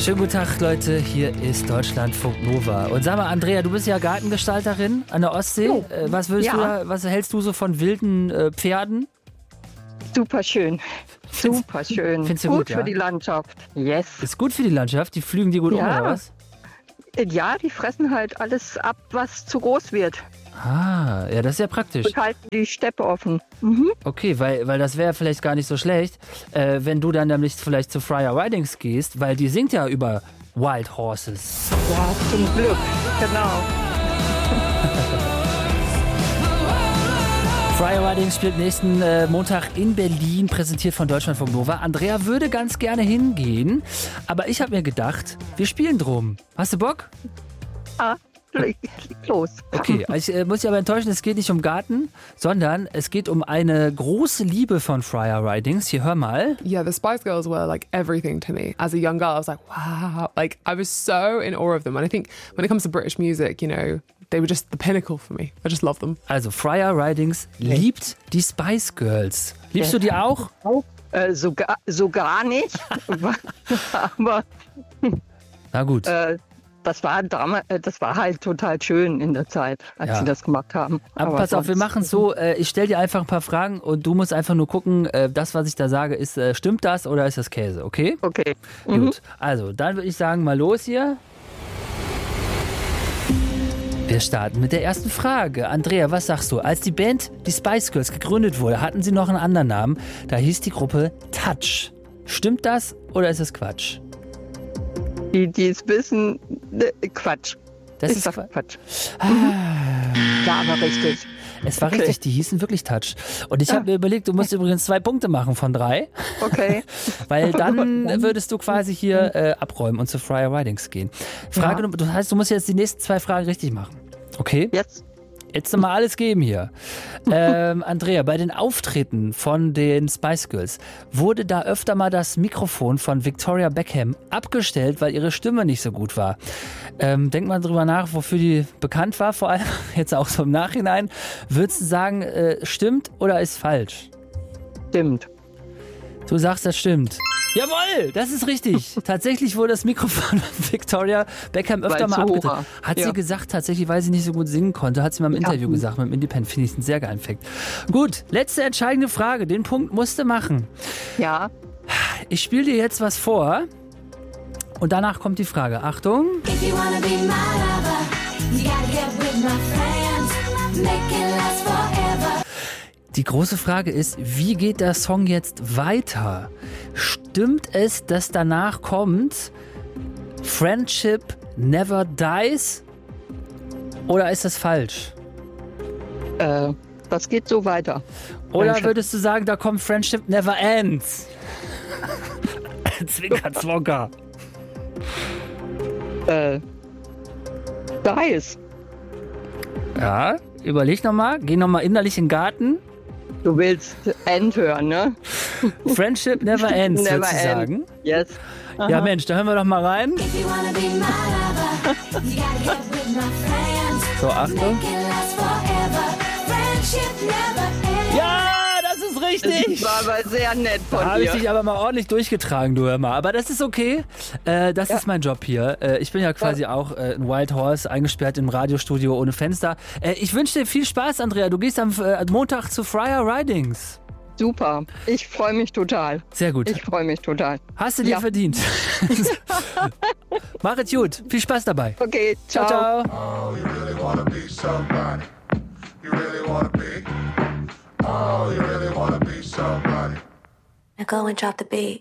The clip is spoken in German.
Schönen guten Tag, Leute. Hier ist Deutschlandfunk Nova. Und sag mal, Andrea, du bist ja Gartengestalterin an der Ostsee. Oh. Was hältst du so von wilden Pferden? Super schön. Super schön. Findest du gut gut, ja? für die Landschaft. Yes. Ist gut für die Landschaft? Die flügen die gut um, oder was? Ja, die fressen halt alles ab, was zu groß wird. Ah, ja, das ist ja praktisch. Und halten die Steppe offen. Mhm. Okay, weil das wäre vielleicht gar nicht so schlecht, wenn du dann nämlich vielleicht zu Friar Ridings gehst, weil die singt ja über Wild Horses. Ja, zum Glück. Genau. Friar Ridings spielt nächsten Montag in Berlin, präsentiert von Deutschlandfunk Nova. Andrea würde ganz gerne hingehen, aber ich habe mir gedacht, wir spielen drum. Hast du Bock? Ah, leg los. Okay, ich muss dich aber enttäuschen, es geht nicht um Garten, sondern es geht um eine große Liebe von Friar Ridings. Hier, hör mal. Yeah, the Spice Girls were like everything to me. As a young girl, I was like, wow. Like, I was so in awe of them. And I think when it comes to British music, you know, they were just the pinnacle for me. I just love them. Also, Friar Ridings liebt die Spice Girls. Liebst du die auch? So gar nicht. Aber Na gut. das war halt total schön in der Zeit, als sie das gemacht haben. Aber pass auf, wir machen es so, ich stelle dir einfach ein paar Fragen und du musst einfach nur gucken, das, was ich da sage, stimmt das oder ist das Käse, okay? Okay. Gut, also dann würde ich sagen, mal los hier. Wir starten mit der ersten Frage. Andrea, was sagst du? Als die Band, die Spice Girls, gegründet wurde, hatten sie noch einen anderen Namen. Da hieß die Gruppe Touch. Stimmt das oder ist es Quatsch? Die es wissen, Quatsch. Das ist Quatsch. Ja, aber richtig. Es war richtig, die hießen wirklich Touch. Und ich habe mir überlegt, du musst übrigens 2 Punkte machen von 3. Okay. Weil dann würdest du quasi hier abräumen und zu Friar Ridings gehen. Frage, das heißt, du musst jetzt die nächsten 2 Fragen richtig machen. Okay? Jetzt nochmal alles geben hier. Andrea, bei den Auftritten von den Spice Girls wurde da öfter mal das Mikrofon von Victoria Beckham abgestellt, weil ihre Stimme nicht so gut war. Denk mal drüber nach, wofür die bekannt war, vor allem jetzt auch so im Nachhinein. Würdest du sagen, stimmt oder ist falsch? Stimmt. Du sagst, das stimmt. Jawohl, das ist richtig. Tatsächlich wurde das Mikrofon von Victoria Beckham öfter mal abgedreht. Hat sie gesagt, tatsächlich, weil sie nicht so gut singen konnte, hat sie mal im Interview gesagt, mit dem Independent. Finde ich einen sehr geilen Fact. Gut, letzte entscheidende Frage. Den Punkt musst du machen. Ja. Ich spiele dir jetzt was vor und danach kommt die Frage. Achtung. If you wanna be my lover, you gotta get with my friends, make it last forever. Die große Frage ist, wie geht der Song jetzt weiter? Stimmt es, dass danach kommt Friendship Never Dies? Oder ist das falsch? Das geht so weiter. Oder würdest du sagen, da kommt Friendship Never Ends? Zwinker, Zwonker. Dies. Ja, überleg nochmal. Geh nochmal innerlich in den Garten. Du willst End hören, ne? Friendship Never Ends, Never würdest du end. sagen? Yes. Ja, Mensch, da hören wir doch mal rein. If you wanna be my lover, you gotta get with my friends, So, Achtung. make it last forever. Friendship never ends. Ja, das ist richtig. Das war aber sehr nett von Da habe ich dir. dich aber mal ordentlich durchgetragen, du hör mal. Aber das ist okay. Das ist mein Job hier. Ich bin ja quasi auch ein Wild Horse, eingesperrt im Radiostudio ohne Fenster. Ich wünsche dir viel Spaß, Andrea. Du gehst am Montag zu Friar Ridings. Super. Ich freue mich total. Sehr gut. Ich freue mich total. Hast du dir verdient. Mach es gut. Viel Spaß dabei. Okay, Ciao, ciao. Oh, you really wanna be somebody. You really wanna be. Oh, you really wanna be somebody. Now go and drop the beat.